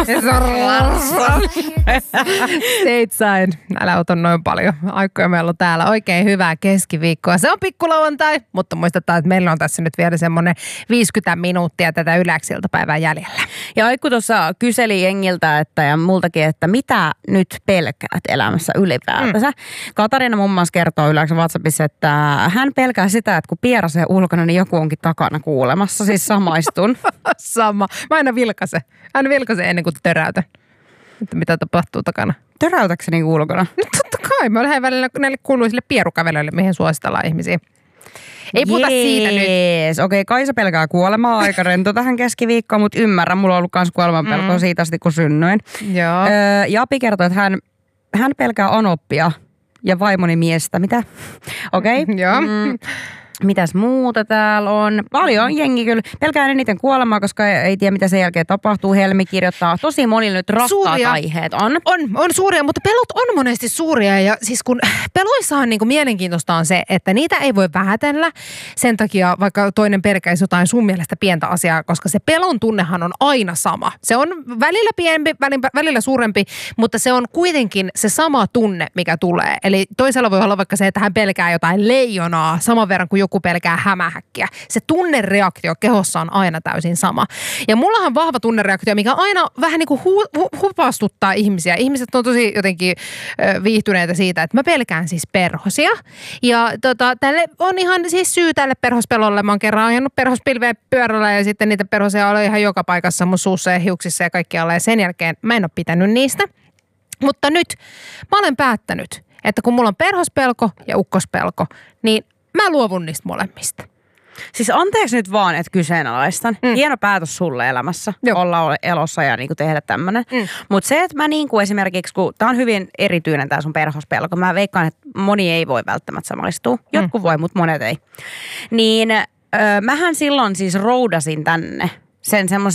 Professor Larsson. Stateside. Älä ota noin paljon. Aikoja meillä on täällä. Oikein hyvää keskiviikkoa. Se on pikkulauantai, mutta muistetaan, että meillä on tässä nyt vielä semmoinen 50 minuuttia tätä Yläks-iltapäivää jäljellä. Ja Aikku tuossa kyseli jengiltä ja multakin, että mitä nyt pelkäät elämässä ylipäätänsä. Katariina muun muassa kertoo Yläksen WhatsAppissa, että hän pelkää sitä, että kun pierasee ulkona, niin joku onkin takana kuulemassa. Siis samaistun. Sama. Mä aina vilkaisen. Aina vilkaisen ennen kuin töräytän. Että mitä tapahtuu takana. Töräytätkö se niin ulkona? No totta kai. Mä lähden välillä näille kuuluisille pierukävelyille, mihin suositellaan ihmisiä. Ei puhuta siitä nyt. Okei, Kaisa pelkää kuolemaa, aika rento tähän keskiviikkoon, mutta ymmärrän, mulla on ollut myös kuoleman pelkoa siitä asti, kun synnyin. Joo. Japi kertoo, että hän pelkää anoppia ja vaimoni miestä. Mitä? Okei. Joo. Mitäs muuta täällä on? Paljon jengi kyllä. Pelkää eniten kuolemaa, koska ei tiedä, mitä sen jälkeen tapahtuu. Helmi kirjoittaa. Tosi monille nyt rakkaat aiheet on. On suuria, mutta pelot on monesti suuria. Ja siis kun peloissahan niin kuin mielenkiintoista on se, että niitä ei voi vähätellä. Sen takia vaikka toinen pelkäisi jotain sun mielestä pientä asiaa, koska se pelon tunnehan on aina sama. Se on välillä pienempi, välillä suurempi, mutta se on kuitenkin se sama tunne, mikä tulee. Eli toisella voi olla vaikka se, että hän pelkää jotain leijonaa saman verran kuin joku pelkää hämähäkkiä. Se tunnereaktio kehossa on aina täysin sama. Ja mullahan on vahva tunnereaktio, mikä aina vähän niin kuin hupastuttaa ihmisiä. Ihmiset on tosi jotenkin viihtyneitä siitä, että mä pelkään siis perhosia. Ja tälle on ihan siis syy tälle perhospelolle. Mä oon kerran ajanut perhospilveä pyörällä ja sitten niitä perhosia oli ihan joka paikassa mun suussa ja hiuksissa ja kaikkialla. Ja sen jälkeen mä en ole pitänyt niistä. Mutta nyt mä olen päättänyt, että kun mulla on perhospelko ja ukkospelko, niin mä luovun niistä molemmista. Siis anteeksi nyt vaan, että kyseenalaistan. Hieno päätös sulle elämässä. Olla elossa ja niinku tehdä tämmönen. Mutta se, että mä niinku esimerkiksi, kun tää on hyvin erityinen tää sun perhospelko. Mä veikkaan, että moni ei voi välttämättä samaistua. Jotkut voi, mutta monet ei. Niin mähän silloin siis roudasin tänne sen semmoisen